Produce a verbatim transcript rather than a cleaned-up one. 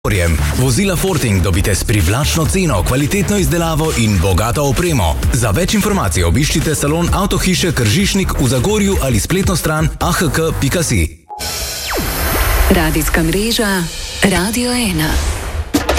Vozila Forting dobite s privlačno ceno, kvalitetno izdelavo in bogato opremo. Za več informacij obiščite salon Avtohiše Kržišnik v Zagorju ali spletno stran a h k pika si. Radijska mreža Radio ena.